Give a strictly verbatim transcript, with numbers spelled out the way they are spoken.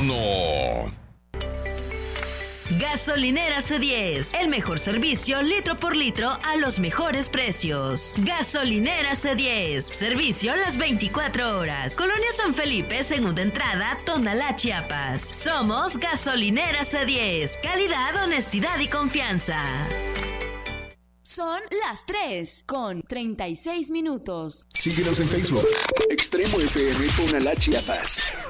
mano. Gasolinera C diez, el mejor servicio litro por litro a los mejores precios. Gasolinera C diez, servicio las veinticuatro horas. Colonia San Felipe, segunda entrada, Tonalá, Chiapas. Somos Gasolinera C diez, calidad, honestidad y confianza. Son las tres con treinta y seis minutos. Síguenos en Facebook. Extremo F M Tonalá, Chiapas.